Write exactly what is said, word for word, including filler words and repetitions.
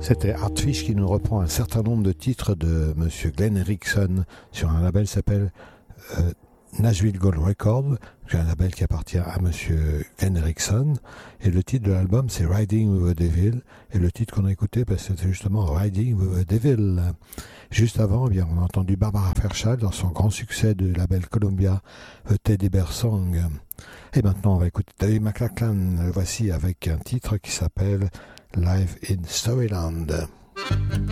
C'était Artfish qui nous reprend un certain nombre de titres de Monsieur Glenn Erickson sur un label qui s'appelle euh, Nashville Gold Records, un label qui appartient à Monsieur Glenn Erickson. Et le titre de l'album, c'est Riding with the Devil. Et le titre qu'on a écouté, parce que c'était justement Riding with the Devil. Juste avant, eh bien, on a entendu Barbara Fairchild dans son grand succès du label Columbia, The Teddy Bear Song. Et maintenant, on va écouter David McLachlan. Le voici avec un titre qui s'appelle Live in Storyland.